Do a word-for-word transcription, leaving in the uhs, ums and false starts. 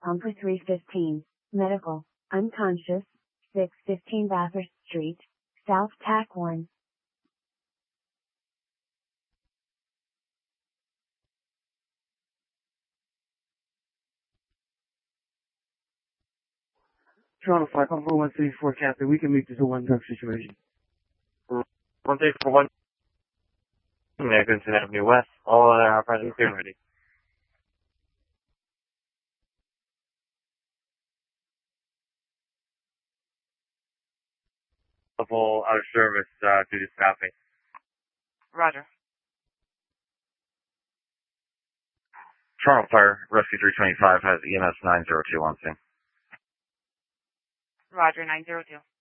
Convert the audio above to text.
Pumper three fifteen, medical, unconscious, six fifteen Bathurst Street, South Tack one. Toronto Fire, Pumper one three four, Captain. We can make this a one-drug situation. one three four one. Nicholson Avenue West. All other operators are ready. Level out of service uh, due to staffing. Roger. Toronto Fire, Rescue three twenty-five has E M S nine zero two on scene. Roger, nine zero two.